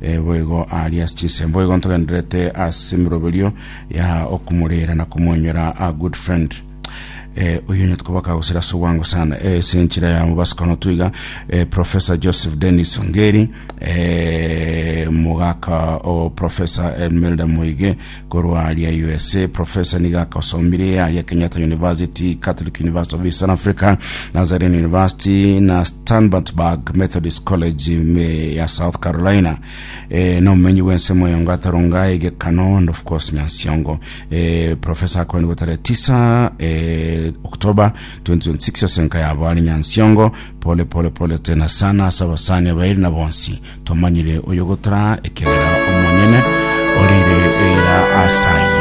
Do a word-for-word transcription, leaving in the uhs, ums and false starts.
e, boigo alias Chisembo boigo ntogendrete asimiroberio ya okumurera na kumonyora a good friend. Eh, uyu nyatubaka usira suwango sana eh, senchira ya mubasikono tuiga eh, Professor Joseph Dennis Ongeri eh, mugaka o Professor Elmelda Muige korwa ali ya U S A, Professor Nigaka Osomire ali ya Kenyatta University, Catholic University of Eastern Africa, Nazarene University na Stanberg Methodist College me ya South Carolina. eh, no menyi wense moyo ngata rongai ge kano and of course Nyansiongo. eh, Professor Kwani Gotare tisa eh, October twenty twenty-six senka ya bali Nyansiongo pole pole pole tena sana sabasanya bairi na bonsi tomanyire oyogotra ekera omonyene olire era asai